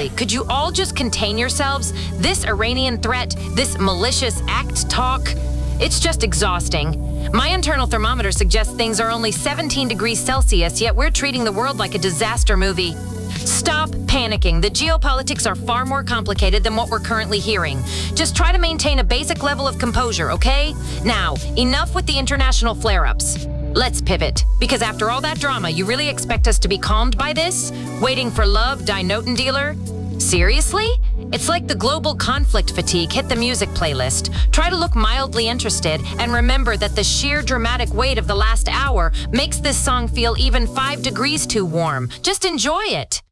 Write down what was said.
seriously, could you all just contain yourselves? This Iranian threat, this malicious act talk, it's just exhausting. My internal thermometer suggests things are only 17 degrees Celsius, yet we're treating the world like a disaster movie. Stop panicking. The geopolitics are far more complicated than what we're currently hearing. Just try to maintain a basic level of composure, okay? Now, enough with the international flare-ups. Let's pivot, because after all that drama, you really expect us to be calmed by this? Waiting for love, Die Noten Dealer? Seriously? It's like the global conflict fatigue hit the music playlist. Try to look mildly interested, and remember that the sheer dramatic weight of the last hour makes this song feel even 5 degrees too warm. Just enjoy it.